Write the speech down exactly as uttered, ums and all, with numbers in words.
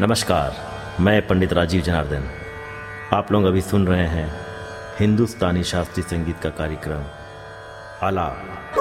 नमस्कार, मैं पंडित राजीव जनार्दन। आप लोग अभी सुन रहे हैं हिंदुस्तानी शास्त्रीय संगीत का कार्यक्रम आलाप।